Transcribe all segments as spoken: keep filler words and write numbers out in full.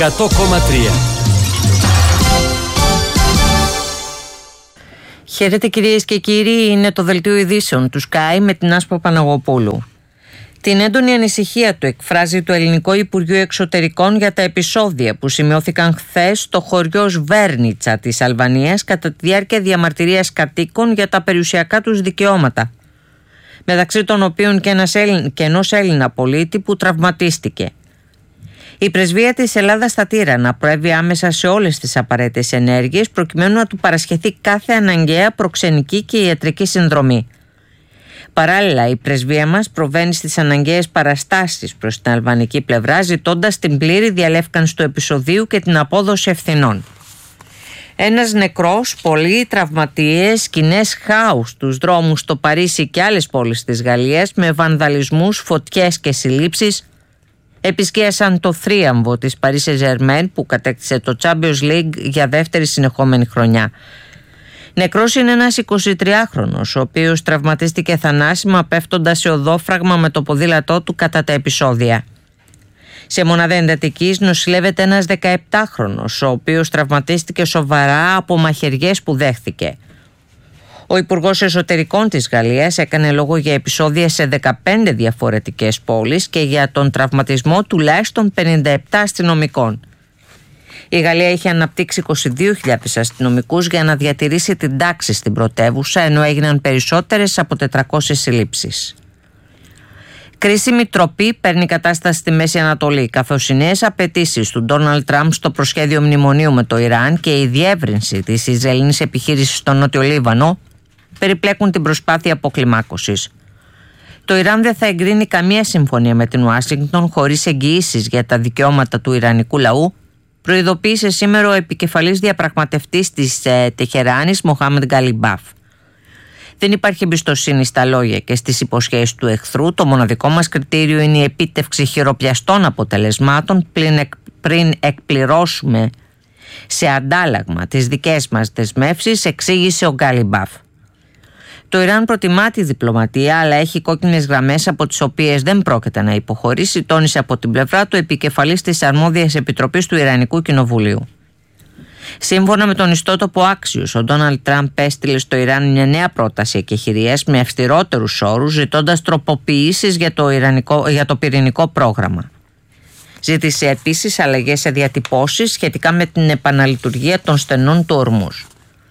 εκατό κόμμα τρία. Χαίρετε κυρίες και κύριοι, είναι το δελτίο ειδήσεων του Sky με την Άσπα Παναγοπούλου. Την έντονη ανησυχία του εκφράζει το Ελληνικό Υπουργείο Εξωτερικών για τα επεισόδια που σημειώθηκαν χθες στο χωριό Σβέρνιτσα της Αλβανίας κατά τη διάρκεια διαμαρτυρίας κατοίκων για τα περιουσιακά τους δικαιώματα, μεταξύ των οποίων και, ένας Έλλην, και ενός Έλληνα πολίτη που τραυματίστηκε. Η πρεσβεία της Ελλάδας στα Τύρανα προέβη άμεσα σε όλες τις απαραίτητες ενέργειες προκειμένου να του παρασχεθεί κάθε αναγκαία προξενική και ιατρική συνδρομή. Παράλληλα, η πρεσβεία μας προβαίνει στις αναγκαίες παραστάσεις προς την αλβανική πλευρά, ζητώντας την πλήρη διαλεύκανση του επεισοδίου και την απόδοση ευθυνών. Ένας νεκρός, πολλοί τραυματίες, σκηνές χάους στους δρόμους στο Παρίσι και άλλες πόλεις της Γαλλίας με βανδαλισμούς, φωτιές και συλλήψεις επισκίασαν το θρίαμβο της Paris Saint-Germain που κατέκτησε το Champions League για δεύτερη συνεχόμενη χρονιά. Νεκρός είναι ένας εικοσιτριάχρονος, ο οποίος τραυματίστηκε θανάσιμα πέφτοντας σε οδόφραγμα με το ποδήλατό του κατά τα επεισόδια. Σε μονάδα εντατικής νοσηλεύεται ένας δεκαεπτάχρονος, ο οποίος τραυματίστηκε σοβαρά από μαχαιριές που δέχθηκε. Ο Υπουργός Εσωτερικών της Γαλλίας έκανε λόγο για επεισόδια σε δεκαπέντε διαφορετικές πόλεις και για τον τραυματισμό τουλάχιστον πενήντα επτά αστυνομικών. Η Γαλλία είχε αναπτύξει είκοσι δύο χιλιάδες αστυνομικούς για να διατηρήσει την τάξη στην πρωτεύουσα, ενώ έγιναν περισσότερες από τετρακόσιες συλλήψεις. Κρίσιμη τροπή παίρνει κατάσταση στη Μέση Ανατολή, καθώς οι νέες απαιτήσεις του Ντόναλντ Τραμπ στο προσχέδιο μνημονίου με το Ιράν και η διεύρυνση της Ισραηλινής επιχείρησης στο Νότιο Λίβανο περιπλέκουν την προσπάθεια αποκλιμάκωσης. Το Ιράν δεν θα εγκρίνει καμία συμφωνία με την Ουάσιγκτον χωρίς εγγυήσεις για τα δικαιώματα του ιρανικού λαού, προειδοποίησε σήμερα ο επικεφαλής διαπραγματευτής της ε, Τεχεράνης, Μοχάμεντ Γκαλιμπάφ. Δεν υπάρχει εμπιστοσύνη στα λόγια και στις υποσχέσεις του εχθρού. Το μοναδικό μας κριτήριο είναι η επίτευξη χειροπιαστών αποτελεσμάτων πριν, εκ, πριν εκπληρώσουμε σε αντάλλαγμα τις δικές μας δεσμεύσεις, εξήγησε ο Γκαλιμπάφ. Το Ιράν προτιμά τη διπλωματία, αλλά έχει κόκκινες γραμμές από τις οποίες δεν πρόκειται να υποχωρήσει, τόνισε από την πλευρά του επικεφαλής της αρμόδιας επιτροπής του Ιρανικού Κοινοβουλίου. Σύμφωνα με τον ιστότοπο Axios, ο Ντόναλντ Τραμπ έστειλε στο Ιράν μια νέα πρόταση εκεχηρίας με αυστηρότερους όρους, ζητώντας τροποποιήσεις για το, ιρανικό, για το πυρηνικό πρόγραμμα. Ζήτησε επίσης αλλαγές σε διατυπώσεις σχετικά με την επαναλειτουργία των στενών του Ορμούζ.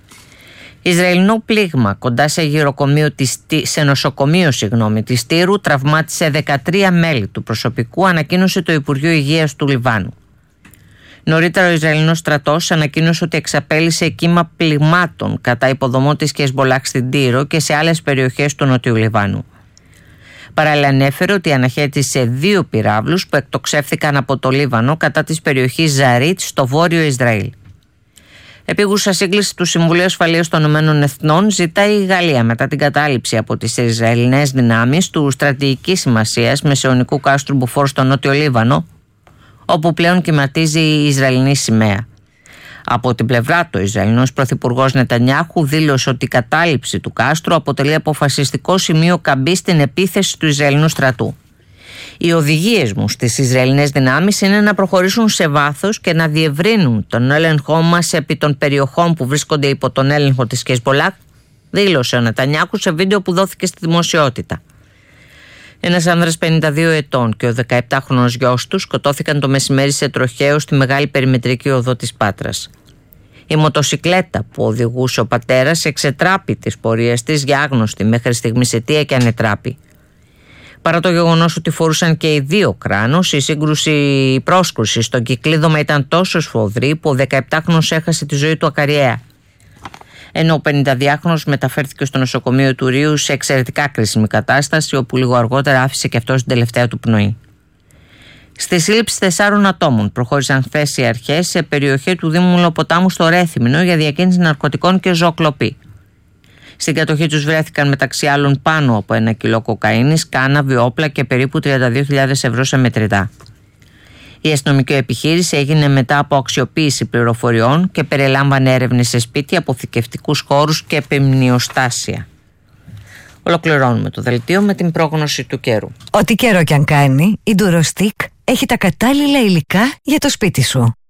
Ισραηλινό πλήγμα κοντά σε, γυροκομείο της, σε νοσοκομείο συγγνώμη, της Τύρου τραυμάτισε δεκατρία μέλη του προσωπικού, ανακοίνωσε το Υπουργείο Υγείας του Λιβάνου. Νωρίτερα ο Ισραηλινός στρατός ανακοίνωσε ότι εξαπέλυσε κύμα πληγμάτων κατά υποδομών της Χεσμπολάχ στην Τύρο και σε άλλες περιοχές του Νοτιού Λιβάνου. Παράλληλα ανέφερε ότι αναχέτησε δύο πυράβλους που εκτοξεύθηκαν από το Λίβανο κατά της περιοχής Ζαρίτ στο βόρειο Ισραήλ. Επίγουσα σύγκληση του Συμβουλίου Ασφαλείας των Ηνωμένων Εθνών ζητάει η Γαλλία μετά την κατάληψη από τις Ισραηλινές δυνάμεις του στρατηγικής σημασίας μεσαιωνικού κάστρου Μπουφόρ στο Νότιο Λίβανο, όπου πλέον κυματίζει η Ισραηλινή σημαία. Από την πλευρά του, ο Ισραηλινός Πρωθυπουργός Νετανιάχου δήλωσε ότι η κατάληψη του κάστρου αποτελεί αποφασιστικό σημείο καμπής στην επίθεση του Ισραηλινού στρατού. Οι οδηγίες μου στις Ισραηλινές δυνάμεις είναι να προχωρήσουν σε βάθος και να διευρύνουν τον έλεγχό μας επί των περιοχών που βρίσκονται υπό τον έλεγχο της Χεσμπολάχ, δήλωσε ο Νετανιάχου σε βίντεο που δόθηκε στη δημοσιότητα. Ένας άνδρας πενήντα δύο ετών και ο δεκαεπτάχρονος γιος του σκοτώθηκαν το μεσημέρι σε τροχαίο στη μεγάλη περιμετρική οδό της Πάτρας. Η μοτοσικλέτα που οδηγούσε ο πατέρας εξετράπη της πορείας της για άγνωστη μέχρι στιγμής αιτία και ανετράπη. Παρά το γεγονός ότι φορούσαν και οι δύο κράνος, η σύγκρουση, η πρόσκρουση στο κυκλίδωμα ήταν τόσο σφοδρή που ο δεκαεπτάχρονος έχασε τη ζωή του ακαριέα. Ενώ ο πενηνταδυάχρονος μεταφέρθηκε στο νοσοκομείο του Ρίου σε εξαιρετικά κρίσιμη κατάσταση, όπου λίγο αργότερα άφησε και αυτός την τελευταία του πνοή. Στη σύλληψη τεσσάρων ατόμων προχώρησαν χθες οι αρχές σε περιοχή του Δήμου Μουλοποτάμου στο Ρέθυμνο για διακίνηση ναρκωτικών και ζωοκλοπή. Στην κατοχή τους βρέθηκαν μεταξύ άλλων πάνω από ένα κιλό κοκαίνης, κάναβη, όπλα και περίπου τριάντα δύο χιλιάδες ευρώ σε μετρητά. Η αστυνομική επιχείρηση έγινε μετά από αξιοποίηση πληροφοριών και περιλάμβανε έρευνες σε σπίτια, αποθηκευτικούς χώρους και επιμνιοστάσια. Ολοκληρώνουμε το δελτίο με την πρόγνωση του καιρού. Ό,τι καιρό κι αν κάνει, η Ντουροστικ έχει τα κατάλληλα υλικά για το σπίτι σου.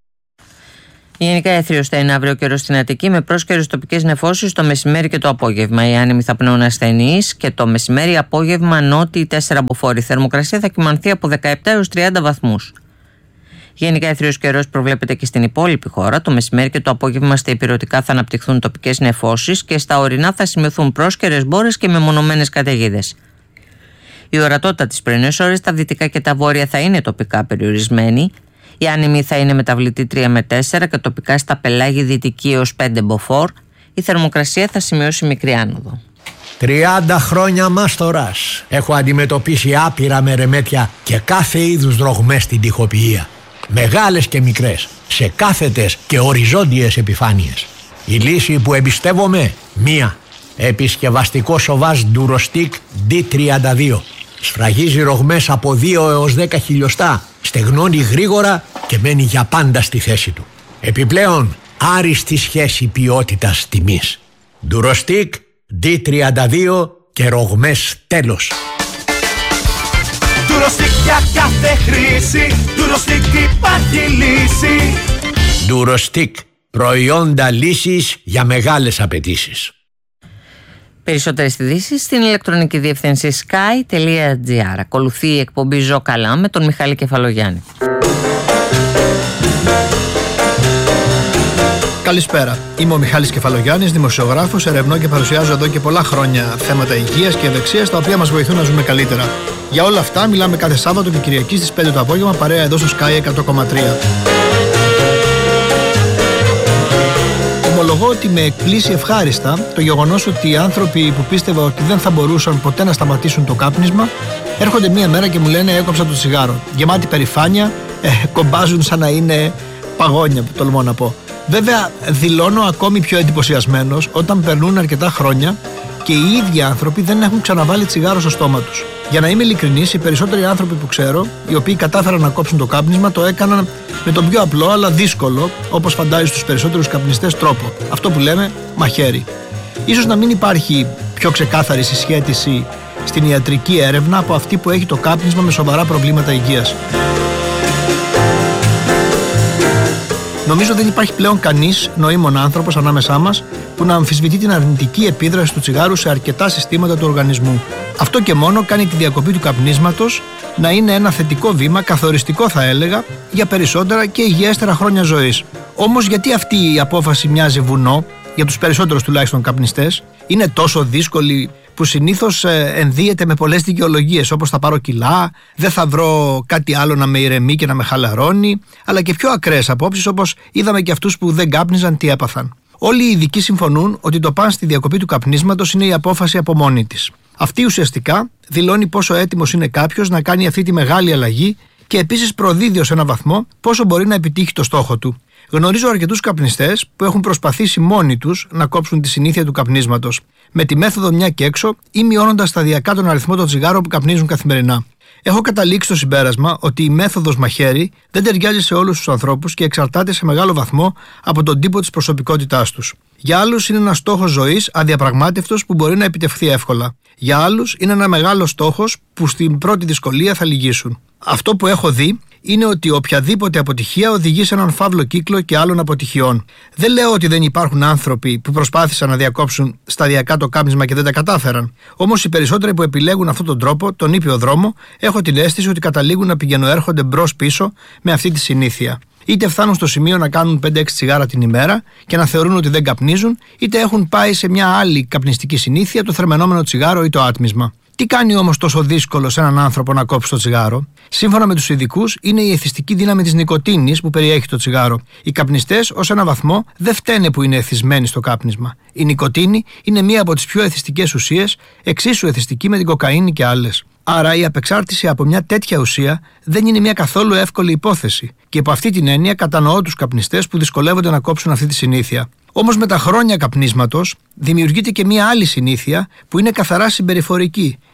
Γενικά έθριος θα είναι αύριο καιρός στην Αττική με πρόσκαιρες τοπικές νεφώσεις το μεσημέρι και το απόγευμα. Οι άνεμοι θα πνέουν ασθενείς και το μεσημέρι απόγευμα νότιοι τέσσερα μποφόρ. Η θερμοκρασία θα κυμανθεί από δεκαεπτά έως τριάντα βαθμούς. Γενικά έθριος καιρός προβλέπεται και στην υπόλοιπη χώρα. Το μεσημέρι και το απόγευμα στα ηπειρωτικά θα αναπτυχθούν τοπικές νεφώσεις και στα ορεινά θα σημειωθούν πρόσκαιρες μπόρες και μεμονωμένες καταιγίδες. Η ορατότητα τις πρωινές ώρες στα δυτικά και τα βόρεια θα είναι τοπικά περιορισμένη. Η άνεμη θα είναι μεταβλητή τρία με τέσσερα και τοπικά στα πελάγη δυτική έως πέντε μποφόρ. Η θερμοκρασία θα σημειώσει μικρή άνοδο. τριάντα χρόνια μάστορας. Έχω αντιμετωπίσει άπειρα μερεμέτια και κάθε είδους δρογμές στην τοιχοποιία. Μεγάλες και μικρές, σε κάθετες και οριζόντιες επιφάνειες. Η λύση που εμπιστεύομαι, μία. Επισκευαστικό σοβάζ Durostic ντι τριάντα δύο. Σφραγίζει ρογμές από δύο έως δέκα χιλιοστά, στεγνώνει γρήγορα και μένει για πάντα στη θέση του. Επιπλέον, άριστη σχέση ποιότητας τιμής. Durostic ντι τριάντα δύο και ρογμές τέλος. Durostic για κάθε χρήση, Durostic υπάρχει λύση. Durostic, προϊόντα λύσης για μεγάλες απαιτήσεις. Περισσότερες ειδήσεις στην ηλεκτρονική διεύθυνση sky τελεία gr. Ακολουθεί η εκπομπή Ζω Καλά με τον Μιχάλη Κεφαλογιάννη. Καλησπέρα. Είμαι ο Μιχάλης Κεφαλογιάννης, δημοσιογράφος, ερευνώ και παρουσιάζω εδώ και πολλά χρόνια θέματα υγείας και ευεξίας τα οποία μας βοηθούν να ζούμε καλύτερα. Για όλα αυτά μιλάμε κάθε Σάββατο και Κυριακή στις πέντε το απόγευμα παρέα εδώ στο Sky εκατό κόμμα τρία. Ομολογώ ότι με εκπλήσει ευχάριστα το γεγονός ότι οι άνθρωποι που πίστευα ότι δεν θα μπορούσαν ποτέ να σταματήσουν το κάπνισμα έρχονται μία μέρα και μου λένε έκοψα το τσιγάρο. Γεμάτη περηφάνεια, ε, κομπάζουν σαν να είναι παγόνια, τολμώ να πω. Βέβαια, δηλώνω ακόμη πιο εντυπωσιασμένος όταν περνούν αρκετά χρόνια και οι ίδιοι άνθρωποι δεν έχουν ξαναβάλει τσιγάρο στο στόμα τους. Για να είμαι ειλικρινής, οι περισσότεροι άνθρωποι που ξέρω, οι οποίοι κατάφεραν να κόψουν το κάπνισμα, το έκαναν με τον πιο απλό αλλά δύσκολο, όπως φαντάζει στους περισσότερους καπνιστές, τρόπο. Αυτό που λέμε μαχαίρι. Ίσως να μην υπάρχει πιο ξεκάθαρη συσχέτιση στην ιατρική έρευνα από αυτή που έχει το κάπνισμα με σοβαρά προβλήματα υγείας. Νομίζω δεν υπάρχει πλέον κανείς νοήμων άνθρωπος ανάμεσά μας που να αμφισβητεί την αρνητική επίδραση του τσιγάρου σε αρκετά συστήματα του οργανισμού. Αυτό και μόνο κάνει τη διακοπή του καπνίσματος να είναι ένα θετικό βήμα, καθοριστικό θα έλεγα, για περισσότερα και υγιέστερα χρόνια ζωής. Όμως γιατί αυτή η απόφαση μοιάζει βουνό, για τους περισσότερους τουλάχιστον καπνιστές, είναι τόσο δύσκολη που συνήθως ενδύεται με πολλές δικαιολογίες, όπως θα πάρω κιλά, δεν θα βρω κάτι άλλο να με ηρεμεί και να με χαλαρώνει, αλλά και πιο ακραίες απόψεις, όπως είδαμε και αυτούς που δεν κάπνιζαν τι έπαθαν. Όλοι οι ειδικοί συμφωνούν ότι το παν στη διακοπή του καπνίσματος είναι η απόφαση από μόνη της. Αυτή ουσιαστικά δηλώνει πόσο έτοιμος είναι κάποιος να κάνει αυτή τη μεγάλη αλλαγή και επίσης προδίδει ως ένα βαθμό πόσο μπορεί να επιτύχει το στόχο του. Γνωρίζω αρκετούς καπνιστές που έχουν προσπαθήσει μόνοι τους να κόψουν τη συνήθεια του καπνίσματος, με τη μέθοδο μια και έξω ή μειώνοντας σταδιακά τον αριθμό των τσιγάρων που καπνίζουν καθημερινά. Έχω καταλήξει στο συμπέρασμα ότι η μέθοδος μαχαίρι δεν ταιριάζει σε όλους τους ανθρώπους και εξαρτάται σε μεγάλο βαθμό από τον τύπο της προσωπικότητάς τους. Για άλλους είναι ένας στόχος ζωής αδιαπραγμάτευτος που μπορεί να επιτευχθεί εύκολα. Για άλλους είναι ένα μεγάλο στόχος που στην πρώτη δυσκολία θα λυγίσουν. Αυτό που έχω δει είναι ότι οποιαδήποτε αποτυχία οδηγεί σε έναν φαύλο κύκλο και άλλων αποτυχιών. Δεν λέω ότι δεν υπάρχουν άνθρωποι που προσπάθησαν να διακόψουν σταδιακά το κάπνισμα και δεν τα κατάφεραν. Όμως οι περισσότεροι που επιλέγουν αυτόν τον τρόπο, τον ήπιο δρόμο, έχω την αίσθηση ότι καταλήγουν να πηγαινοέρχονται μπρος-πίσω με αυτή τη συνήθεια. Είτε φτάνουν στο σημείο να κάνουν πέντε έξι τσιγάρα την ημέρα και να θεωρούν ότι δεν καπνίζουν, είτε έχουν πάει σε μια άλλη καπνιστική συνήθεια, το θερμαινόμενο τσιγάρο ή το άτμισμα. Τι κάνει όμως τόσο δύσκολο σε έναν άνθρωπο να κόψει το τσιγάρο? Σύμφωνα με τους ειδικούς, είναι η εθιστική δύναμη της νικοτίνης που περιέχει το τσιγάρο. Οι καπνιστές ως ένα βαθμό δεν φταίνε που είναι εθισμένοι στο κάπνισμα. Η νικοτίνη είναι μία από τις πιο εθιστικές ουσίες, εξίσου εθιστική με την κοκαίνη και άλλες. Άρα η απεξάρτηση από μια τέτοια ουσία δεν είναι μια καθόλου εύκολη υπόθεση. Και από αυτή την έννοια κατανοώ τους καπνιστές που δυσκολεύονται να κόψουν αυτή τη συνήθεια. Όμως με τα χρόνια καπνίσματος δημιουργείται και μια άλλη συνήθεια που είναι καθαρά συμπεριφορική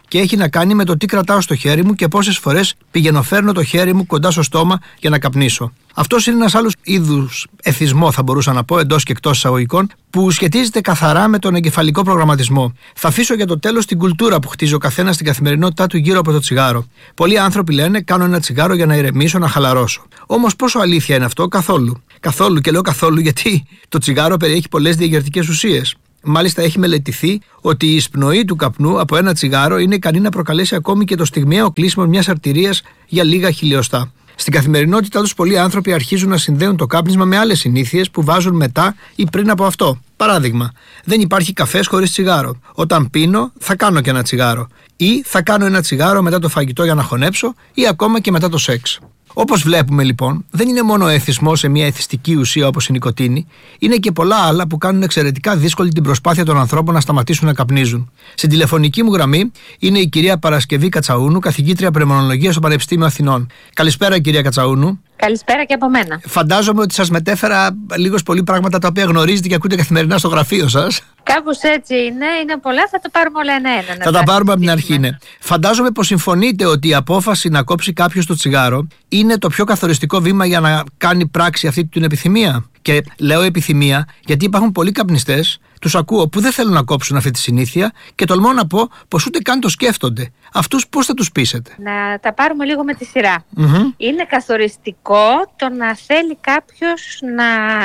και έχει να κάνει με το τι κρατάω στο χέρι μου και πόσες φορές πηγαίνω-φέρνω το χέρι μου κοντά στο στόμα για να καπνίσω. Αυτός είναι ένας άλλος είδους εθισμό, θα μπορούσα να πω, εντός και εκτός εισαγωγικών, που σχετίζεται καθαρά με τον εγκεφαλικό προγραμματισμό. Θα αφήσω για το τέλος την κουλτούρα που χτίζει ο καθένας στην καθημερινότητά του γύρω από το τσιγάρο. Πολλοί άνθρωποι λένε: κάνω ένα τσιγάρο για να ειρεμήσω, να χαλαρώσω. Όμως πόσο αλήθεια είναι αυτό? Καθόλου. Καθόλου, και λέω καθόλου γιατί το τσιγάρο περιέχει πολλές διαγερτικές ουσίες. Μάλιστα, έχει μελετηθεί ότι η εισπνοή του καπνού από ένα τσιγάρο είναι ικανή να προκαλέσει ακόμη και το στιγμιαίο κλείσιμο μιας αρτηρίας για λίγα χιλιοστά. Στην καθημερινότητά τους, πολλοί άνθρωποι αρχίζουν να συνδέουν το κάπνισμα με άλλες συνήθειες που βάζουν μετά ή πριν από αυτό. Παράδειγμα, δεν υπάρχει καφές χωρίς τσιγάρο. Όταν πίνω, θα κάνω και ένα τσιγάρο. Ή θα κάνω ένα τσιγάρο μετά το φαγητό για να χωνέψω, ή ακόμα και μετά το σεξ. Όπως βλέπουμε λοιπόν, δεν είναι μόνο ο εθισμός σε μια εθιστική ουσία όπως η νικοτίνη, είναι και πολλά άλλα που κάνουν εξαιρετικά δύσκολη την προσπάθεια των ανθρώπων να σταματήσουν να καπνίζουν. Στην τηλεφωνική μου γραμμή είναι η κυρία Παρασκευή Κατσαούνου, καθηγήτρια πνευμονολογίας στο Πανεπιστήμιο Αθηνών. Καλησπέρα, κυρία Κατσαούνου. Καλησπέρα και από μένα. Φαντάζομαι ότι σας μετέφερα λίγος πολύ πράγματα τα οποία γνωρίζετε και ακούτε καθημερινά στο γραφείο σας. Κάπως έτσι είναι, είναι πολλά, θα τα πάρουμε όλα ένα-ένα. Θα τα πάρουμε από την αρχή, ναι. Φαντάζομαι πως συμφωνείτε ότι η απόφαση να κόψει κάποιος το τσιγάρο είναι το πιο καθοριστικό βήμα για να κάνει πράξη αυτή την επιθυμία. Και λέω επιθυμία γιατί υπάρχουν πολλοί καπνιστές, τους ακούω, που δεν θέλουν να κόψουν αυτή τη συνήθεια και τολμώ να πω πως ούτε καν το σκέφτονται. Αυτούς πώς θα τους πείσετε? Να τα πάρουμε λίγο με τη σειρά. Mm-hmm. Είναι καθοριστικό το να θέλει κάποιος να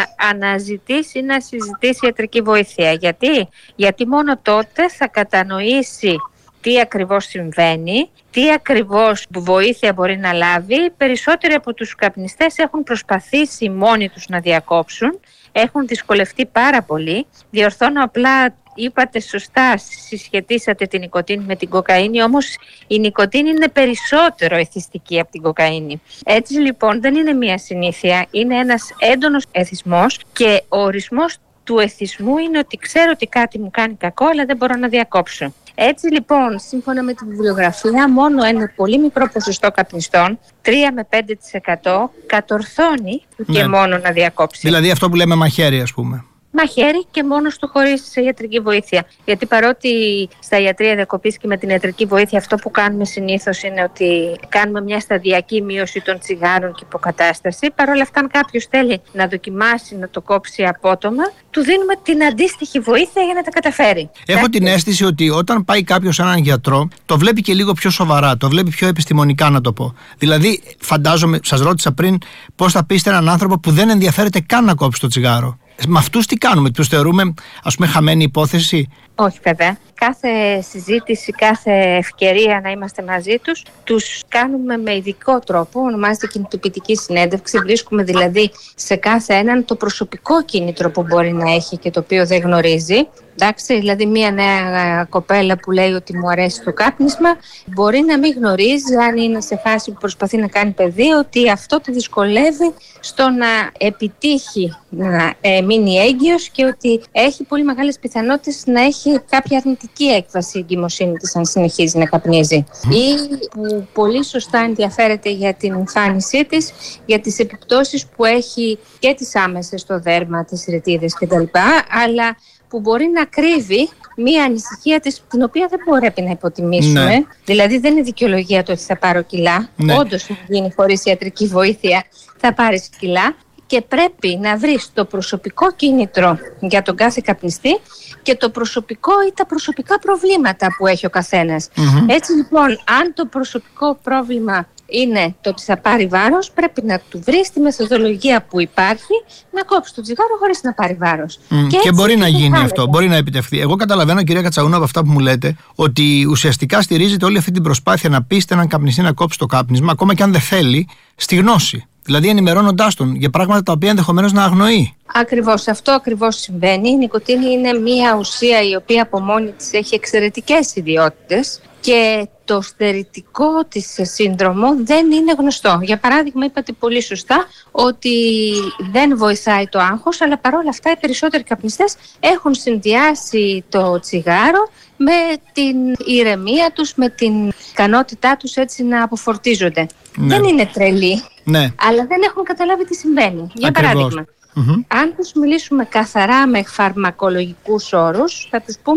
αναζητήσει ή να συζητήσει ιατρική βοήθεια. Γιατί? Γιατί μόνο τότε θα κατανοήσει τι ακριβώς συμβαίνει, τι ακριβώς βοήθεια μπορεί να λάβει. Περισσότεροι από τους καπνιστές έχουν προσπαθήσει μόνοι τους να διακόψουν, έχουν δυσκολευτεί πάρα πολύ. Διορθώνω απλά, είπατε σωστά, συσχετίσατε την νικοτίνη με την κοκαίνη, όμως η νικοτίνη είναι περισσότερο εθιστική από την κοκαίνη. Έτσι λοιπόν δεν είναι μία συνήθεια, είναι ένας έντονος εθισμός και ο ορισμός του εθισμού είναι ότι ξέρω ότι κάτι μου κάνει κακό αλλά δεν μπορώ να διακόψω. Έτσι λοιπόν, σύμφωνα με τη βιβλιογραφία, μόνο ένα πολύ μικρό ποσοστό καπνιστών, τρία με πέντε τοις εκατό, κατορθώνει ναι. και μόνο να διακόψει. Δηλαδή αυτό που λέμε μαχαίρι, ας πούμε. Μαχαίρι και μόνος του χωρίς ιατρική βοήθεια. Γιατί παρότι στα ιατρεία διακοπής και με την ιατρική βοήθεια αυτό που κάνουμε συνήθως είναι ότι κάνουμε μια σταδιακή μείωση των τσιγάρων και υποκατάσταση, παρόλα αυτά αν κάποιος θέλει να δοκιμάσει να το κόψει απότομα, του δίνουμε την αντίστοιχη βοήθεια για να τα καταφέρει. Έχω την αίσθηση ότι όταν πάει κάποιος σε έναν γιατρό, το βλέπει και λίγο πιο σοβαρά, το βλέπει πιο επιστημονικά, να το πω. Δηλαδή, φαντάζομαι, σας ρώτησα πριν, πώς θα πείστε έναν άνθρωπο που δεν ενδιαφέρεται καν να κόψει το τσιγάρο. Με αυτούς τι κάνουμε, τους θεωρούμε ας πούμε χαμένη υπόθεση? Όχι βέβαια. Κάθε συζήτηση, κάθε ευκαιρία να είμαστε μαζί τους, τους κάνουμε με ειδικό τρόπο, ονομάζεται κινητοποιητική συνέντευξη. Βρίσκουμε δηλαδή σε κάθε έναν το προσωπικό κίνητρο που μπορεί να έχει και το οποίο δεν γνωρίζει. Εντάξει, δηλαδή μια νέα κοπέλα που λέει ότι μου αρέσει το κάπνισμα μπορεί να μην γνωρίζει, αν είναι σε φάση που προσπαθεί να κάνει παιδί, ότι αυτό τη δυσκολεύει στο να επιτύχει να ε, μείνει έγκυος και ότι έχει πολύ μεγάλες πιθανότητες να έχει κάποια αρνητική έκβαση η εγκυμοσύνη της αν συνεχίζει να καπνίζει. Mm. Ή που πολύ σωστά ενδιαφέρεται για την εμφάνισή της, για τις επιπτώσεις που έχει και τις άμεσες στο δέρμα, τις ρετίδες κτλ. Αλλά που μπορεί να κρύβει μία ανησυχία της, την οποία δεν πρέπει να υποτιμήσουμε. Ναι. Δηλαδή δεν είναι δικαιολογία το ότι θα πάρω κιλά. Ναι. Όντως, να γίνει χωρίς ιατρική βοήθεια, θα πάρεις κιλά. Και πρέπει να βρεις το προσωπικό κίνητρο για τον κάθε καπνιστή και το προσωπικό ή τα προσωπικά προβλήματα που έχει ο καθένας. Mm-hmm. Έτσι λοιπόν, αν το προσωπικό πρόβλημα είναι το ότι θα πάρει βάρος, πρέπει να του βρεις τη μεθοδολογία που υπάρχει να κόψει το τσιγάρο χωρίς να πάρει βάρος. Mm, και, και μπορεί να γίνει χάνεται. Αυτό, μπορεί να επιτευχθεί. Εγώ καταλαβαίνω, κυρία Κατσαούνου, από αυτά που μου λέτε, ότι ουσιαστικά στηρίζεται όλη αυτή την προσπάθεια να πείστε έναν καπνιστή να κόψει το κάπνισμα, ακόμα και αν δεν θέλει, στη γνώση. Δηλαδή ενημερώνοντάς τον για πράγματα τα οποία ενδεχομένως να αγνοεί. Ακριβώς, αυτό ακριβώς συμβαίνει. Η νικοτίνη είναι μια ουσία η οποία από μόνη της έχει εξαιρετικές ιδιότητες και το στερητικό της σύνδρομο δεν είναι γνωστό. Για παράδειγμα, είπατε πολύ σωστά ότι δεν βοηθάει το άγχος, αλλά παρόλα αυτά οι περισσότεροι καπνιστές έχουν συνδυάσει το τσιγάρο με την ηρεμία τους, με την ικανότητά τους έτσι να αποφορτίζονται. Ναι. Δεν είναι τρελοί, ναι. αλλά δεν έχουν καταλάβει τι συμβαίνει. Για Ακριβώς. παράδειγμα, mm-hmm. αν τους μιλήσουμε καθαρά με φαρμακολογικούς όρους, θα τους πούμε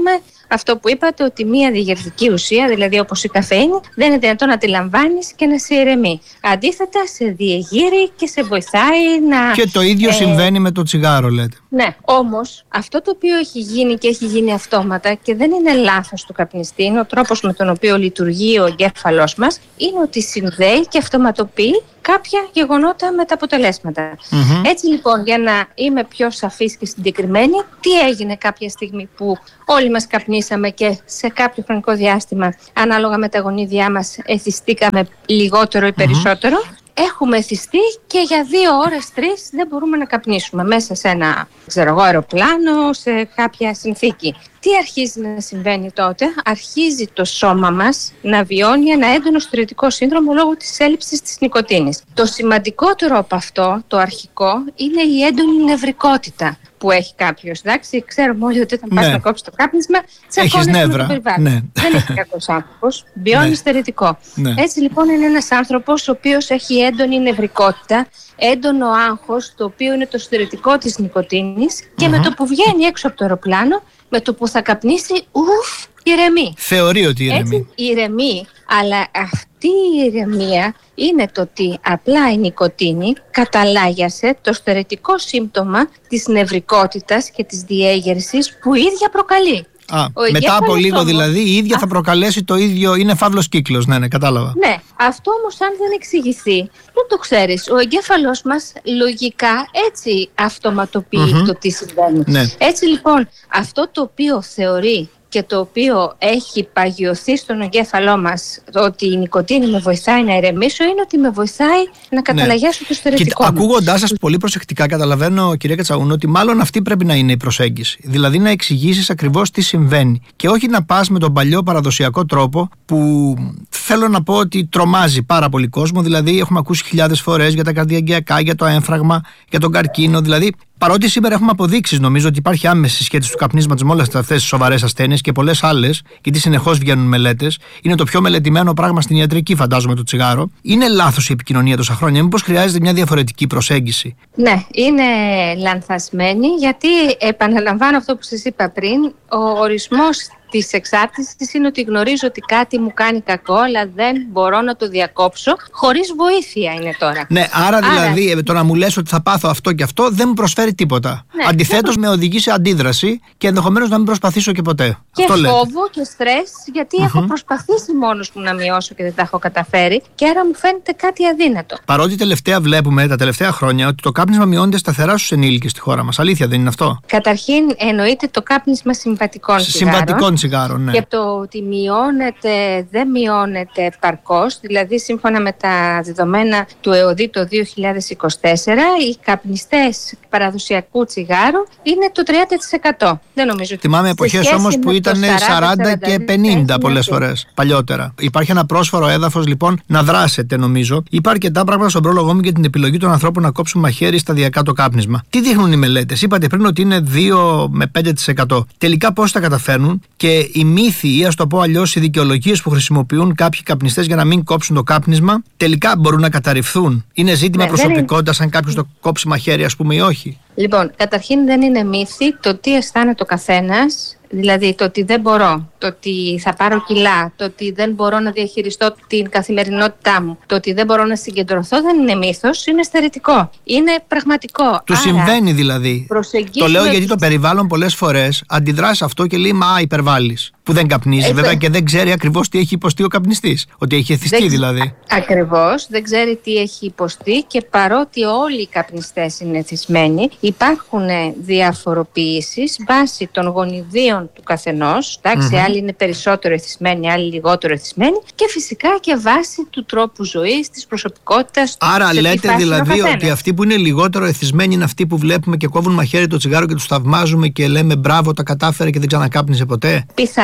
αυτό που είπατε, ότι μία διαγερτική ουσία, δηλαδή όπως η καφεΐνη, δεν είναι δυνατόν να τη λαμβάνεις και να σε ηρεμεί. Αντίθετα, σε διεγείρει και σε βοηθάει να. Και το ίδιο ε... συμβαίνει με το τσιγάρο, λέτε. Ναι, όμως αυτό το οποίο έχει γίνει και έχει γίνει αυτόματα και δεν είναι λάθος του καπνιστή, είναι ο τρόπος με τον οποίο λειτουργεί ο εγκέφαλός μας, είναι ότι συνδέει και αυτοματοποιεί κάποια γεγονότα με τα αποτελέσματα. Mm-hmm. Έτσι λοιπόν, για να είμαι πιο σαφής και συγκεκριμένη, τι έγινε κάποια στιγμή που όλοι μας καπνίσαμε και σε κάποιο χρονικό διάστημα, ανάλογα με τα γονίδια μας, εθιστήκαμε λιγότερο ή περισσότερο. Mm-hmm. Έχουμε εθιστεί και για δύο ώρες, τρεις δεν μπορούμε να καπνίσουμε μέσα σε ένα, ξέρω εγώ, αεροπλάνο, σε κάποια συνθήκη. Τι αρχίζει να συμβαίνει τότε? Αρχίζει το σώμα μας να βιώνει ένα έντονο στηρητικό σύνδρομο λόγω της έλλειψης της νικοτίνης. Το σημαντικότερο από αυτό, το αρχικό, είναι η έντονη νευρικότητα που έχει κάποιος. Εντάξει, ξέρουμε όλοι ότι όταν ναι. πας να κόψεις το κάπνισμα, τσακώνεσαι με το περιβάλλον. Ναι. Δεν είναι κακός άνθρωπος, βιώνει ναι. στερετικό. Ναι. Έτσι λοιπόν είναι ένας άνθρωπος ο οποίος έχει έντονη νευρικότητα, έντονο άγχος, το οποίο είναι το στερετικό της νικοτίνης και mm-hmm. με το που βγαίνει έξω από το αεροπλάνο, με το που θα καπνίσει, ουφ, ηρεμεί. Θεωρεί ότι ηρεμεί. Έτσι, ηρεμεί, αλλά αυτή η ηρεμία είναι το ότι απλά η νικοτίνη καταλάγιασε το στερετικό σύμπτωμα της νευρικότητας και της διέγερσης που η ίδια προκαλεί. Α, μετά από λίγο όμως, δηλαδή η ίδια α... θα προκαλέσει το ίδιο, είναι φαύλος κύκλος, ναι, ναι, κατάλαβα. Ναι, αυτό όμως αν δεν εξηγηθεί, δεν το ξέρεις. Ο εγκέφαλός μας λογικά έτσι αυτοματοποιεί mm-hmm. το τι συμβαίνει. Ναι. Έτσι λοιπόν, αυτό το οποίο θεωρεί και το οποίο έχει παγιωθεί στον εγκέφαλό μας, ότι η νικοτίνη με βοηθάει να ηρεμήσω, είναι ότι με βοηθάει να καταλαγιάσω ναι. το στερετικό. Ακούγοντάς σας πολύ προσεκτικά, καταλαβαίνω, κυρία Κατσαούνου, ότι μάλλον αυτή πρέπει να είναι η προσέγγιση. Δηλαδή να εξηγήσεις ακριβώς τι συμβαίνει. Και όχι να πας με τον παλιό παραδοσιακό τρόπο που θέλω να πω ότι τρομάζει πάρα πολύ κόσμο. Δηλαδή, έχουμε ακούσει χιλιάδες φορές για τα καρδιαγγειακά, για το έμφραγμα, για τον καρκίνο. Δηλαδή, παρότι σήμερα έχουμε αποδείξεις, νομίζω ότι υπάρχει άμεση σχέση του καπνίσματος με όλες αυτές τις σοβαρές ασθένειες και πολλές άλλες, γιατί συνεχώς βγαίνουν μελέτες, είναι το πιο μελετημένο πράγμα στην ιατρική, φαντάζομαι, το τσιγάρο. Είναι λάθος η επικοινωνία τόσα χρόνια? Μήπως χρειάζεται μια διαφορετική προσέγγιση? Ναι, είναι λανθασμένη, γιατί επαναλαμβάνω αυτό που σας είπα πριν, ο ορισμός της εξάρτησης είναι ότι γνωρίζω ότι κάτι μου κάνει κακό, αλλά δεν μπορώ να το διακόψω. Χωρίς βοήθεια είναι τώρα. Ναι, άρα, άρα δηλαδή το να μου λες ότι θα πάθω αυτό και αυτό δεν μου προσφέρει τίποτα. Ναι, αντιθέτως, με οδηγεί σε αντίδραση και ενδεχομένως να μην προσπαθήσω και ποτέ. Και αυτό φόβο λέτε. Και στρες, γιατί mm-hmm. έχω προσπαθήσει μόνος μου να μειώσω και δεν τα έχω καταφέρει, και άρα μου φαίνεται κάτι αδύνατο. Παρότι τελευταία βλέπουμε τα τελευταία χρόνια ότι το κάπνισμα μειώνεται σταθερά στους ενήλικες στη χώρα μας. Αλήθεια, δεν είναι αυτό? Καταρχήν, εννοείται το κάπνισμα συμβατικών τσιγάρων. Τσιγάρο, ναι. Και το ότι μειώνεται, δεν μειώνεται επαρκώς, δηλαδή σύμφωνα με τα δεδομένα του ΕΟΔΗ το δύο χιλιάδες είκοσι τέσσερα, οι καπνιστές παραδοσιακού τσιγάρου είναι το τριάντα τοις εκατό. Δεν νομίζω. Θυμάμαι εποχές όμως που ήταν σαράντα και πενήντα πολλές φορές παλιότερα. Υπάρχει ένα πρόσφορο έδαφος λοιπόν να δράσετε, νομίζω. Υπάρχει αρκετά πράγματα στον πρόλογό μου για την επιλογή των ανθρώπων να κόψουν μαχαίρι σταδιακά το κάπνισμα. Τι δείχνουν οι μελέτες? Είπατε πριν ότι είναι δύο με πέντε τοις εκατό. Τελικά πώς τα καταφέρνουν? Και οι μύθοι, ή ας το πω αλλιώς οι δικαιολογίες που χρησιμοποιούν κάποιοι καπνιστές για να μην κόψουν το κάπνισμα, τελικά μπορούν να καταρριφθούν? Είναι ζήτημα ναι, προσωπικότητας αν κάποιος το κόψει μαχαίρι, ας πούμε, ή όχι? Λοιπόν, καταρχήν δεν είναι μύθι το τι αισθάνεται ο καθένας. Δηλαδή το ότι δεν μπορώ, το ότι θα πάρω κιλά, το ότι δεν μπορώ να διαχειριστώ την καθημερινότητά μου, το ότι δεν μπορώ να συγκεντρωθώ, δεν είναι μύθος, είναι στερετικό. Είναι πραγματικό. Του συμβαίνει δηλαδή. Το λέω γιατί το περιβάλλον πολλές φορές αντιδρά σε αυτό και λέει μα υπερβάλλεις. Που δεν καπνίζει, ε, βέβαια, και δεν ξέρει ακριβώς τι έχει υποστεί ο καπνιστής. Ότι έχει εθιστεί δεν, δηλαδή. Ακριβώς, δεν ξέρει τι έχει υποστεί, και παρότι όλοι οι καπνιστές είναι εθισμένοι, υπάρχουν διαφοροποιήσεις βάσει των γονιδίων του καθενός. Εντάξει, mm-hmm. άλλοι είναι περισσότερο εθισμένοι, άλλοι λιγότερο εθισμένοι, και φυσικά και βάσει του τρόπου ζωής, της προσωπικότητας. Άρα λέτε δηλαδή ότι αυτοί που είναι λιγότερο εθισμένοι είναι αυτοί που βλέπουμε και κόβουν μαχαίρι το τσιγάρο και τους θαυμάζουμε και λέμε μπράβο, τα κατάφερε και δεν ξανακάπνισε ποτέ? Πιθανό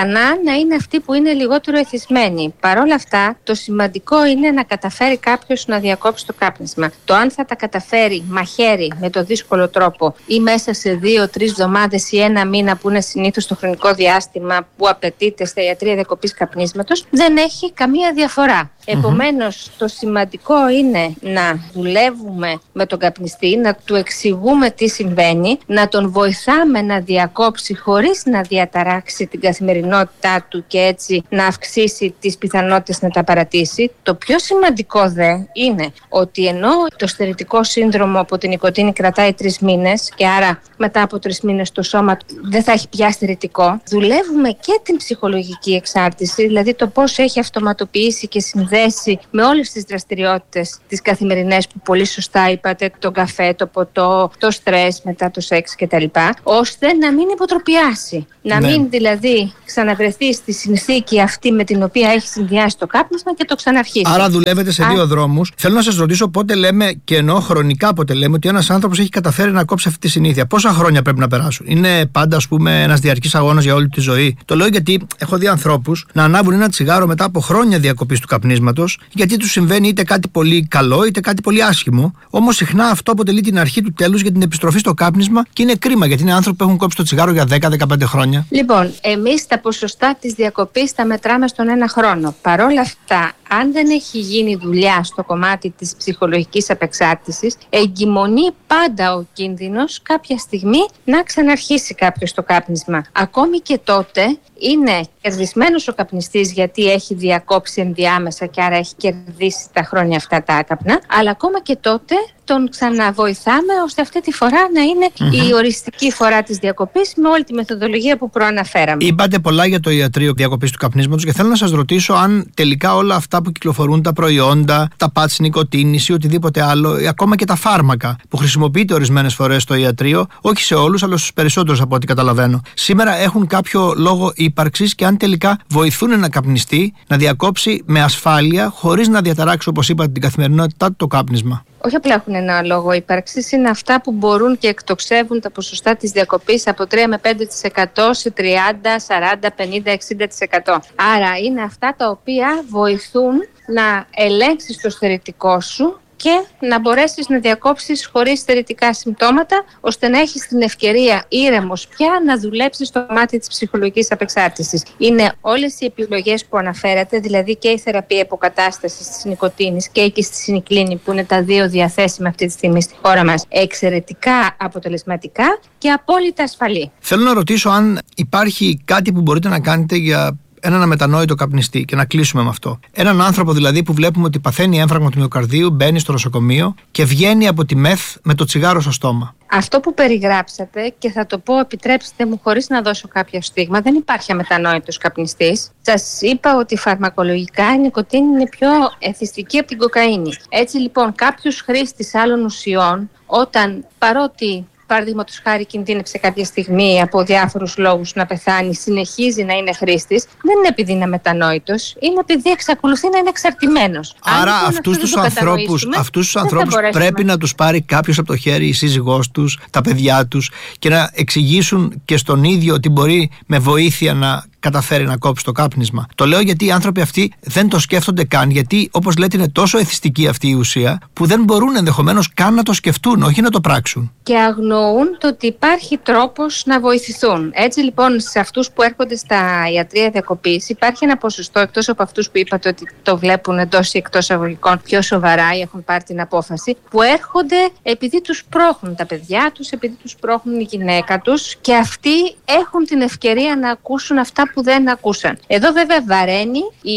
πιθανά να είναι αυτοί που είναι λιγότερο εθισμένοι. Παρ' όλα αυτά, το σημαντικό είναι να καταφέρει κάποιος να διακόψει το κάπνισμα. Το αν θα τα καταφέρει μαχαίρι με το δύσκολο τρόπο ή μέσα σε δύο-τρεις εβδομάδες ή ένα μήνα, που είναι συνήθως το χρονικό διάστημα που απαιτείται στα ιατρεία διακοπής καπνίσματος, δεν έχει καμία διαφορά. Επομένως, mm-hmm. το σημαντικό είναι να δουλεύουμε με τον καπνιστή, να του εξηγούμε τι συμβαίνει, να τον βοηθάμε να διακόψει χωρίς να διαταράξει την καθημερινότητά του και έτσι να αυξήσει τις πιθανότητες να τα παρατήσει. Το πιο σημαντικό δε είναι ότι ενώ το στερητικό σύνδρομο από την νοικοτήνη κρατάει τρεις μήνες και άρα μετά από τρεις μήνες το σώμα δεν θα έχει πια στερητικό, δουλεύουμε και την ψυχολογική εξάρτηση, δηλαδή το πώς έχει αυτοματοποιήσει και συνδέσει με όλες τις δραστηριότητες τις καθημερινές που πολύ σωστά είπατε, τον καφέ, το ποτό, το στρες μετά το σεξ κτλ. Ώστε να μην υποτροπιάσει. Να ναι. μην δηλαδή ξαναβρεθεί στη συνθήκη αυτή με την οποία έχει συνδυάσει το κάπνισμα και το ξαναρχίσει. Άρα δουλεύετε σε Α... δύο δρόμους. Θέλω να σας ρωτήσω πότε λέμε, και εννοώ χρονικά πότε λέμε, ότι ένας άνθρωπος έχει καταφέρει να κόψει αυτή τη συνήθεια. Πόσα χρόνια πρέπει να περάσουν? Είναι πάντα, ας πούμε, ένας διαρκής αγώνας για όλη τη ζωή? Το λέω γιατί έχω δει ανθρώπους να ανάβουν ένα τσιγάρο μετά από χρόνια διακοπής του καπνίσματος, γιατί τους συμβαίνει είτε κάτι πολύ καλό είτε κάτι πολύ άσχημο. Όμως συχνά αυτό αποτελεί την αρχή του τέλους για την επιστροφή στο κάπνισμα και είναι κρίμα, γιατί είναι άνθρωποι που έχουν κόψει το τσιγάρο για δέκα με δεκαπέντε χρόνια. Λοιπόν, εμείς τα ποσοστά της διακοπής τα μετράμε στον ένα χρόνο. Παρ' όλα αυτά, αν δεν έχει γίνει δουλειά στο κομμάτι της ψυχολογικής απεξάρτησης, εγκυμονεί πάντα ο κίνδυνος κάποια στιγμή να ξαναρχίσει κάποιος το κάπνισμα. Ακόμη και τότε είναι κερδισμένος ο καπνιστής, γιατί έχει διακόψει ενδιάμεσα και άρα έχει κερδίσει τα χρόνια αυτά τα άκαπνα, αλλά ακόμα και τότε τον ξαναβοηθάμε ώστε αυτή τη φορά να είναι mm-hmm. η οριστική φορά της διακοπής με όλη τη μεθοδολογία που προαναφέραμε. Είπατε πολλά για το ιατρείο διακοπής του καπνίσματος και θέλω να σας ρωτήσω αν τελικά όλα αυτά που κυκλοφορούν, τα προϊόντα, τα πατς νικοτίνης ή οτιδήποτε άλλο, ακόμα και τα φάρμακα που χρησιμοποιείται ορισμένες φορές στο ιατρείο, όχι σε όλους αλλά στους περισσότερους από ό,τι καταλαβαίνω, σήμερα έχουν κάποιο λόγο ύπαρξης και αν τελικά βοηθούν ένα καπνιστή να διακόψει με ασφάλεια χωρίς να διαταράξει, όπως είπατε, την καθημερινότητά του το κάπνισμα. Όχι απλά έχουν ένα λόγο ύπαρξης, είναι αυτά που μπορούν και εκτοξεύουν τα ποσοστά της διακοπής από τρία με πέντε τοις εκατό σε τριάντα, σαράντα, πενήντα, εξήντα τοις εκατό. Άρα είναι αυτά τα οποία βοηθούν να ελέγξεις το στερητικό σου και να μπορέσεις να διακόψεις χωρίς στερητικά συμπτώματα, ώστε να έχεις την ευκαιρία ήρεμος πια να δουλέψεις το κομμάτι της ψυχολογικής απεξάρτησης. Είναι όλες οι επιλογές που αναφέρατε, δηλαδή και η θεραπεία αποκατάστασης της νοικοτήνης και η κιστισινικλίνη, που είναι τα δύο διαθέσιμα αυτή τη στιγμή στη χώρα μας, εξαιρετικά αποτελεσματικά και απόλυτα ασφαλή. Θέλω να ρωτήσω αν υπάρχει κάτι που μπορείτε να κάνετε για έναν αμετανόητο καπνιστή, και να κλείσουμε με αυτό. Έναν άνθρωπο δηλαδή που βλέπουμε ότι παθαίνει έμφραγμα του μυοκαρδίου, μπαίνει στο νοσοκομείο και βγαίνει από τη μεθ με το τσιγάρο στο στόμα. Αυτό που περιγράψατε, και θα το πω, επιτρέψτε μου, χωρίς να δώσω κάποιο στίγμα, δεν υπάρχει αμετανόητος καπνιστής. Σας είπα ότι φαρμακολογικά η νοικοτήνη είναι πιο εθιστική από την κοκαίνη. Έτσι λοιπόν, κάποιος χρήστης άλλων ουσιών, όταν παρότι παραδείγματος χάρη κινδύνεψε κάποια στιγμή από διάφορους λόγους να πεθάνει, συνεχίζει να είναι χρήστης, δεν είναι επειδή είναι αμετανόητος, είναι επειδή εξακολουθεί να είναι εξαρτημένος. Άρα λοιπόν αυτούς τους ανθρώπους, αυτούς τους ανθρώπους πρέπει να τους πάρει κάποιος από το χέρι, η σύζυγός τους, τα παιδιά τους, και να εξηγήσουν και στον ίδιο ότι μπορεί με βοήθεια να καταφέρει να κόψει το κάπνισμα. Το λέω γιατί οι άνθρωποι αυτοί δεν το σκέφτονται καν, γιατί όπως λέτε είναι τόσο εθιστική αυτή η ουσία που δεν μπορούν ενδεχομένως καν να το σκεφτούν, όχι να το πράξουν. Και αγνοούν το ότι υπάρχει τρόπος να βοηθηθούν. Έτσι λοιπόν, σε αυτούς που έρχονται στα ιατρεία διακοπής υπάρχει ένα ποσοστό, εκτός από αυτούς που είπατε ότι το βλέπουν εντός ή εκτός αγωγικών πιο σοβαρά ή έχουν πάρει την απόφαση, που έρχονται επειδή τους πρόχνουν τα παιδιά τους, επειδή τους πρόχνουν η γυναίκα τους, και αυτοί έχουν την ευκαιρία να ακούσουν αυτά που δεν ακούσαν. Εδώ βέβαια βαραίνει η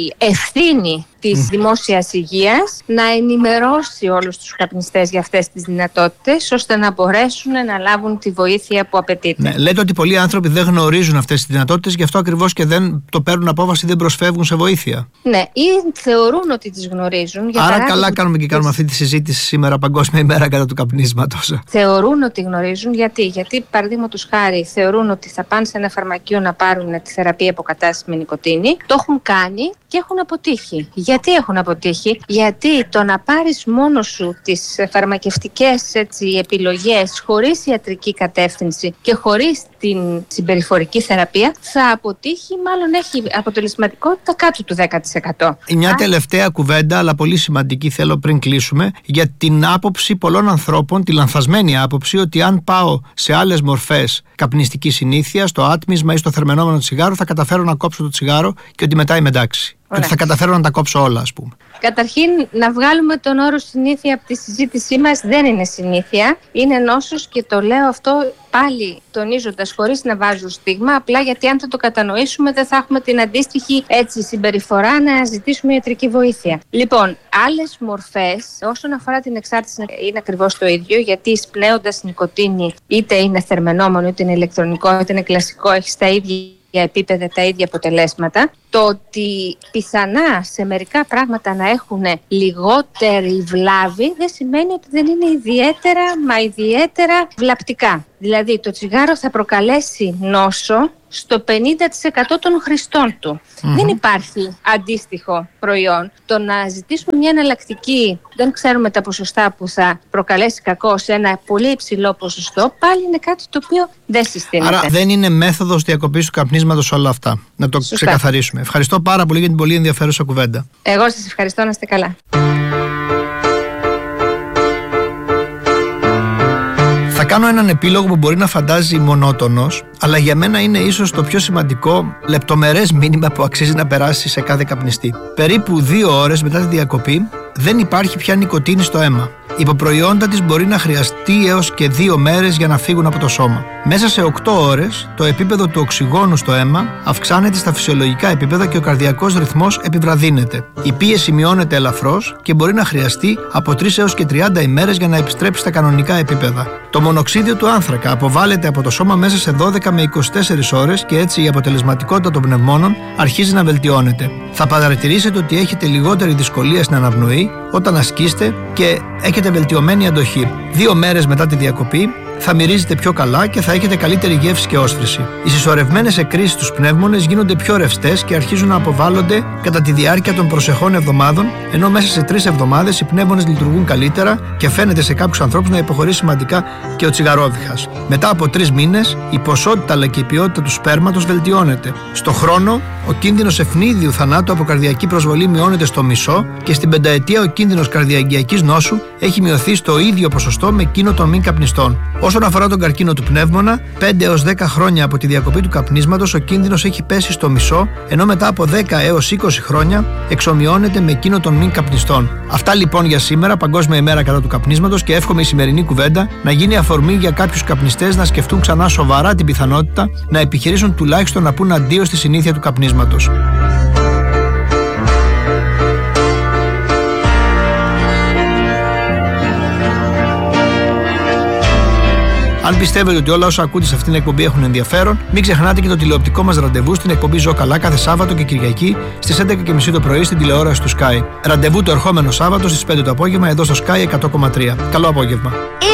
ευθύνη της δημόσιας υγείας να ενημερώσει όλους τους καπνιστές για αυτές τις δυνατότητες, ώστε να μπορέσουν να λάβουν τη βοήθεια που απαιτείται. Ναι, λέτε ότι πολλοί άνθρωποι δεν γνωρίζουν αυτές τις δυνατότητες, γι' αυτό ακριβώς και δεν το παίρνουν απόφαση, δεν προσφεύγουν σε βοήθεια. Ναι, ή θεωρούν ότι τις γνωρίζουν. Για Άρα παράδειγμα, καλά κάνουμε και κάνουμε αυτή τη συζήτηση σήμερα, Παγκόσμια ημέρα κατά του καπνίσματος. Θεωρούν ότι γνωρίζουν. Γιατί, γιατί παραδείγματος χάρη θεωρούν ότι θα πάνε σε ένα φαρμακείο να πάρουν τη θεραπεία αποκατάστασης με νοικοτήνη, το έχουν κάνει και έχουν αποτύχει. Γιατί έχουν αποτύχει? Γιατί το να πάρεις μόνο σου τις φαρμακευτικές έτσι, επιλογές χωρίς ιατρική κατεύθυνση και χωρίς την συμπεριφορική θεραπεία θα αποτύχει, μάλλον έχει αποτελεσματικότητα κάτω του δέκα τοις εκατό. Μια Α... τελευταία κουβέντα, αλλά πολύ σημαντική, θέλω πριν κλείσουμε, για την άποψη πολλών ανθρώπων, τη λανθασμένη άποψη ότι αν πάω σε άλλες μορφές καπνιστικής συνήθειας, στο άτμισμα ή στο θερμαινόμενο τσιγάρο, θα καταφέρω να κόψω το τσιγάρο και ότι μετά είμαι εντάξει. Ωραία. Ότι θα καταφέρω να τα κόψω όλα, ας πούμε. Καταρχήν, να βγάλουμε τον όρο συνήθεια από τη συζήτησή μας. Δεν είναι συνήθεια, είναι νόσος και το λέω αυτό πάλι τονίζοντας, χωρίς να βάζω στίγμα, απλά γιατί αν θα το κατανοήσουμε δεν θα έχουμε την αντίστοιχη έτσι συμπεριφορά να ζητήσουμε ιατρική βοήθεια. Λοιπόν, άλλες μορφές όσον αφορά την εξάρτηση είναι ακριβώς το ίδιο, γιατί εισπνέοντας νικοτίνη, είτε είναι θερμαινόμενο, είτε είναι ηλεκτρονικό, είτε είναι κλασικό, έχει τα ίδια επίπεδα, τα ίδια αποτελέσματα. Το ότι πιθανά σε μερικά πράγματα να έχουν λιγότερη βλάβη δεν σημαίνει ότι δεν είναι ιδιαίτερα, μα ιδιαίτερα βλαπτικά. Δηλαδή το τσιγάρο θα προκαλέσει νόσο στο πενήντα τοις εκατό των χρηστών του. Mm-hmm. Δεν υπάρχει αντίστοιχο προϊόν. Το να ζητήσουμε μια εναλλακτική, δεν ξέρουμε τα ποσοστά που θα προκαλέσει κακό σε ένα πολύ υψηλό ποσοστό, πάλι είναι κάτι το οποίο δεν συστήνεται. Άρα δεν είναι μέθοδος διακοπής του καπνίσματος όλα αυτά. Να το Σωστά. ξεκαθαρίσουμε. Ευχαριστώ πάρα πολύ για την πολύ ενδιαφέρουσα κουβέντα. Εγώ σας ευχαριστώ, να είστε καλά. Θα κάνω έναν επίλογο που μπορεί να φαντάζει μονότονος, αλλά για μένα είναι ίσως το πιο σημαντικό λεπτομερές μήνυμα που αξίζει να περάσει σε κάθε καπνιστή. Περίπου δύο ώρες μετά τη διακοπή δεν υπάρχει πια νικοτίνη στο αίμα. Οι υποπροϊόντα της μπορεί να χρειαστεί έως και δύο μέρες για να φύγουν από το σώμα. Μέσα σε οκτώ ώρες το επίπεδο του οξυγόνου στο αίμα αυξάνεται στα φυσιολογικά επίπεδα και ο καρδιακός ρυθμός επιβραδύνεται. Η πίεση μειώνεται ελαφρώς και μπορεί να χρειαστεί από τρεις έως και τριάντα ημέρες για να επιστρέψει στα κανονικά επίπεδα. Το μονοξίδιο του άνθρακα αποβάλλεται από το σώμα μέσα σε δώδεκα με είκοσι τέσσερις ώρες και έτσι η αποτελεσματικότητα των πνευμόνων αρχίζει να βελτιώνεται. Θα παρατηρήσετε ότι έχετε λιγότερη δυσκολία στην αναπνοή όταν ασκήσετε και έχετε βελτιωμένη αντοχή. Δύο μέρες μετά τη διακοπή θα μυρίζετε πιο καλά και θα έχετε καλύτερη γεύση και όσφρηση. Οι συσσωρευμένες εκκρίσεις στους πνεύμονες γίνονται πιο ρευστές και αρχίζουν να αποβάλλονται κατά τη διάρκεια των προσεχών εβδομάδων, ενώ μέσα σε τρεις εβδομάδες οι πνεύμονες λειτουργούν καλύτερα και φαίνεται σε κάποιους ανθρώπους να υποχωρεί σημαντικά και ο τσιγαρόδιχας. Μετά από τρεις μήνες, η ποσότητα αλλά και η ποιότητα του σπέρματος βελτιώνεται. Στο χρόνο, ο κίνδυνος ευνίδιου θανάτου από καρδιακή προσβολή μειώνεται στο μισό και στην πενταετία ο κίνδυνος καρδιαγγειακής νόσου έχει μειωθεί στο ίδιο ποσοστό με εκείνο των μη καπνιστών. Όσον αφορά τον καρκίνο του πνεύμονα, πέντε έως δέκα χρόνια από τη διακοπή του καπνίσματος ο κίνδυνος έχει πέσει στο μισό, ενώ μετά από δέκα έως είκοσι χρόνια εξομοιώνεται με εκείνο των μη καπνιστών. Αυτά λοιπόν για σήμερα, Παγκόσμια ημέρα κατά του καπνίσματος, και εύχομαι η σημερινή κουβέντα να γίνει αφορμή για κάποιους καπνιστές να σκεφτούν ξανά σοβαρά την πιθανότητα να επιχειρήσουν τουλάχιστον να πούν αντίο στη συνήθεια του καπνίσματος. Αν πιστεύετε ότι όλα όσα ακούτε σε αυτήν την εκπομπή έχουν ενδιαφέρον, μην ξεχνάτε και το τηλεοπτικό μας ραντεβού στην εκπομπή Ζω Καλά κάθε Σάββατο και Κυριακή στις έντεκα και μισή το πρωί στην τηλεόραση του Sky. Ραντεβού το ερχόμενο Σάββατο στις πέντε το απόγευμα εδώ στο Sky εκατό κόμμα τρία. Καλό απόγευμα.